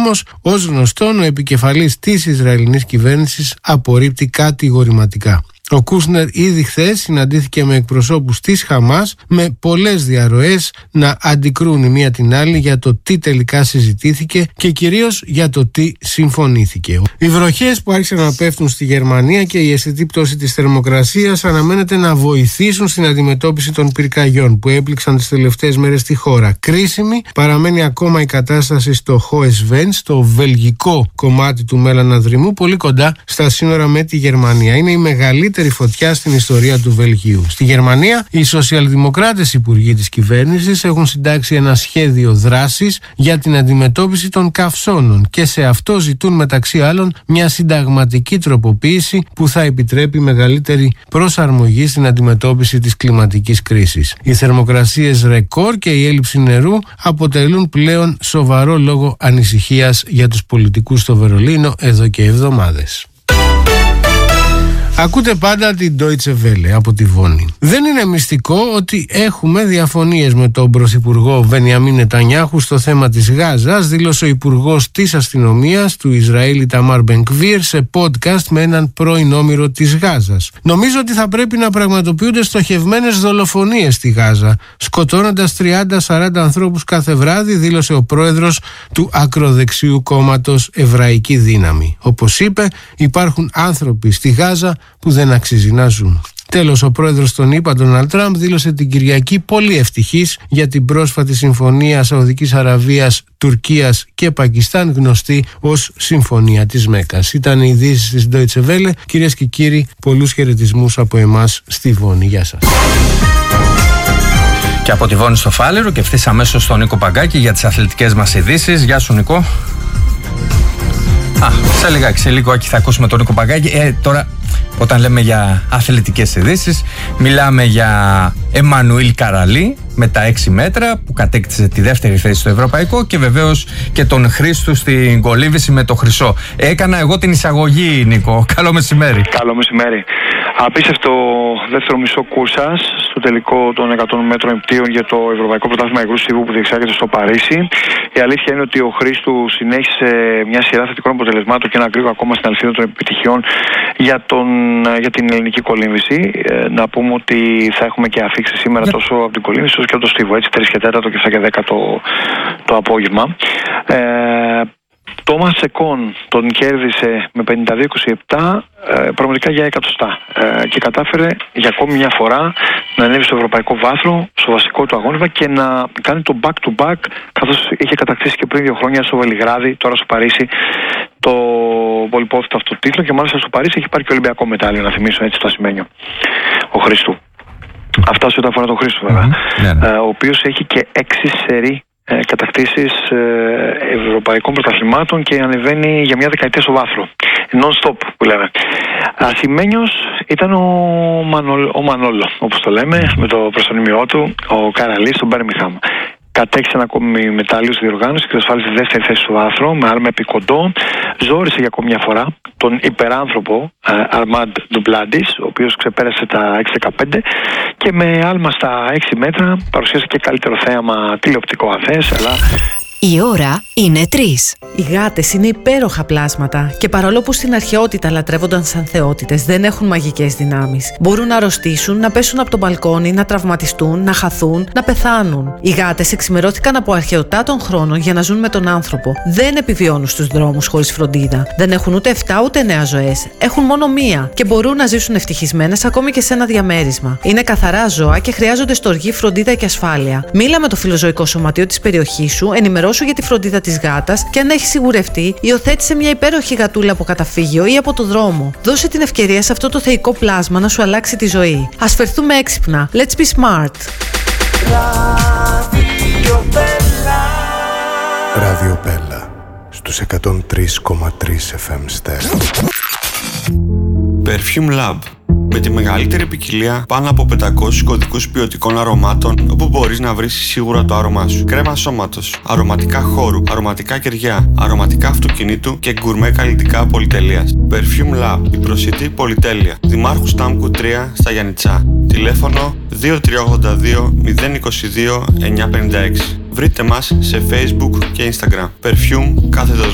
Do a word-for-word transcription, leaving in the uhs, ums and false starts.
Όμως, ως γνωστόν, ο επικεφαλής της Ισραηλινής κυβέρνησης απορρίπτει κατηγορηματικά. Ο Κούσνερ ήδη χθες συναντήθηκε με εκπροσώπους της Χαμάς με πολλές διαρροές να αντικρούν η μία την άλλη για το τι τελικά συζητήθηκε και κυρίως για το τι συμφωνήθηκε. Οι βροχές που άρχισαν να πέφτουν στη Γερμανία και η αισθητή πτώση της θερμοκρασίας αναμένεται να βοηθήσουν στην αντιμετώπιση των πυρκαγιών που έπληξαν τις τελευταίες μέρες στη χώρα. Κρίσιμη παραμένει ακόμα η κατάσταση στο Χόεσβεν, στο βελγικό κομμάτι του Μέλανα Δρυμού, πολύ κοντά στα σύνορα με τη Γερμανία. Είναι η μεγαλύτερη φωτιά στην ιστορία του Βελγίου. Στη Γερμανία, οι σοσιαλδημοκράτες υπουργοί της κυβέρνησης έχουν συντάξει ένα σχέδιο δράσης για την αντιμετώπιση των καυσώνων και σε αυτό ζητούν μεταξύ άλλων μια συνταγματική τροποποίηση που θα επιτρέπει μεγαλύτερη προσαρμογή στην αντιμετώπιση της κλιματικής κρίσης. Οι θερμοκρασίες ρεκόρ και η έλλειψη νερού αποτελούν πλέον σοβαρό λόγο ανησυχίας για τους πολιτικούς στο Βερολίνο εδώ και εβδομάδες. Ακούτε πάντα την Deutsche Welle από τη Βόνη. Δεν είναι μυστικό ότι έχουμε διαφωνίες με τον Πρωθυπουργό Μπενιαμίν Νετανιάχου στο θέμα της Γάζας, δήλωσε ο Υπουργός της Αστυνομίας του Ισραήλ Ιταμάρ Μπεν-Γκβίρ σε podcast με έναν πρώην όμηρο της Γάζας. Νομίζω ότι θα πρέπει να πραγματοποιούνται στοχευμένες δολοφονίες στη Γάζα, σκοτώνοντας τριάντα με σαράντα ανθρώπους κάθε βράδυ, δήλωσε ο πρόεδρος του ακροδεξιού κόμματος Εβραϊκή Δύναμη. Όπως είπε, υπάρχουν άνθρωποι στη Γάζα που δεν αξίζει να ζουν. Τέλος, ο πρόεδρος των ΗΠΑ, Ντόναλντ Τραμπ, δήλωσε την Κυριακή πολύ ευτυχής για την πρόσφατη συμφωνία Σαουδικής Αραβίας, Τουρκίας και Πακιστάν, γνωστή ως Συμφωνία της Μέκκας. Ήταν οι ειδήσεις της Deutsche Welle. Κυρίες και κύριοι, πολλούς χαιρετισμούς από εμάς στη Βόνη. Γεια σας. Και από τη Βόνη στο Φάληρο και ευθύς αμέσως στον Νίκο Παγκάκη για τις αθλητικές μας ειδήσεις. Γεια σου, Νίκο. Α, σε λιγάκι, σε λίγο θα ακούσουμε τον Νίκο Παγκάκη. Ε, τώρα, όταν λέμε για αθλητικές ειδήσεις, μιλάμε για Εμμανουήλ Καραλή με τα έξι μέτρα που κατέκτησε τη δεύτερη θέση στο ευρωπαϊκό και βεβαίως και τον Χρήστου στην κολύμβηση με το χρυσό. Έκανα εγώ την εισαγωγή, Νίκο. Καλό μεσημέρι. Καλό μεσημέρι. Απίστευτο δεύτερο μισό κούρσας στο τελικό των εκατό μέτρων υπτίων για το Ευρωπαϊκό Πρωτάθλημα Υγρού Στίβου που διεξάγεται στο Παρίσι. Η αλήθεια είναι ότι ο Χρήστου συνέχισε μια σειρά θετικών αποτελεσμάτων και ένα γκρίγο ακόμα στην αλυσίδα των επιτυχιών για, τον, για την ελληνική κολύμβηση. Ε, να πούμε ότι θα έχουμε και αφήξεις σήμερα yeah. τόσο από την κολύμβηση όσο και από το Στίβο. Έτσι, τρεις και τέταρτο και επτά και δέκα το, το απόγευμα. Ε, Τόμας Τσεκόν τον κέρδισε με πενήντα δύο είκοσι επτά ε, πραγματικά για εκατοστά ε, και κατάφερε για ακόμη μια φορά να ανέβει στο ευρωπαϊκό βάθρο, στο βασικό του αγώνισμα και να κάνει το back to back, καθώς είχε κατακτήσει και πριν δύο χρόνια στο Βελιγράδι, τώρα στο Παρίσι, το πολυπόθητο αυτό τίτλο και μάλιστα στο Παρίσι έχει πάρει και Ολυμπιακό μετάλλιο, να θυμίσω έτσι το ασημένιο, ο Χρήστου. Αυτά σε ό,τι αφορά τον Χρήστο βέβαια, mm-hmm. yeah, yeah. Ε, ο οποίος έχει και έξι σερί Ε, κατακτήσεις ε, ευρωπαϊκών πρωταθλημάτων και ανεβαίνει για μια δεκαετία στο βάθρο. Non-stop που λέμε. Ασημένιος ήταν ο, Μανολ, ο Μανόλο, όπως το λέμε, με το προσωνύμιό του, ο Καραλής στον Μπέρμιγχαμ. Κατέκτησε ένα ακόμη μετάλλιο στη διοργάνωση και εξασφάλισε δεύτερη θέση στο βάθρο με άλμα επί κοντό. Ζόρισε για ακόμη μια φορά τον υπεράνθρωπο Αρμάντ Ντουμπλάντης, ο οποίος ξεπέρασε τα έξι δεκαπέντε και με άλμα στα έξι μέτρα παρουσίασε και καλύτερο θέαμα τηλεοπτικό αν θες, αλλά... Η ώρα είναι τρεις. Οι γάτες είναι υπέροχα πλάσματα και παρόλο που στην αρχαιότητα λατρεύονταν σαν θεότητες, δεν έχουν μαγικές δυνάμεις. Μπορούν να αρρωστήσουν, να πέσουν από το μπαλκόνι, να τραυματιστούν, να χαθούν, να πεθάνουν. Οι γάτες εξημερώθηκαν από αρχαιοτά των χρόνων για να ζουν με τον άνθρωπο. Δεν επιβιώνουν στους δρόμους χωρίς φροντίδα. Δεν έχουν ούτε εφτά ούτε εννέα ζωές. Έχουν μόνο μία και μπορούν να ζήσουν ευτυχισμένες ακόμη και σε ένα διαμέρισμα. Είναι καθαρά ζώα και χρειάζονται στοργή, φροντίδα και ασφάλεια. Μίλα με το φιλοζωικό σωματείο της περιοχής σου, ενημερώσου για τη φροντίδα της γάτας και αν έχει σιγουρευτεί, υιοθέτησε μια υπέροχη γατούλα από καταφύγιο ή από το δρόμο. Δώσε την ευκαιρία σε αυτό το θεϊκό πλάσμα να σου αλλάξει τη ζωή. Ας φερθούμε έξυπνα. Let's be smart. Ράδιο Μπέλα στους εκατόν τρία κόμμα τρία εφ εμ στέρεο. Perfume Lab. Με τη μεγαλύτερη ποικιλία πάνω από πεντακόσιους κωδικούς ποιοτικών αρωμάτων, όπου μπορείς να βρεις σίγουρα το άρωμά σου. Κρέμα σώματος, αρωματικά χώρου, αρωματικά κεριά, αρωματικά αυτοκινήτου και γκουρμέ καλλιτικά πολυτελείας. Perfume Lab, η προσιτή πολυτέλεια. Δημάρχου Στάμκου τρία στα Γιαννιτσά. Τηλέφωνο δύο τρία ογδόντα δύο μηδέν είκοσι δύο εννιακόσια πενήντα έξι. Βρείτε μας σε Facebook και Instagram. Perfume κάθετος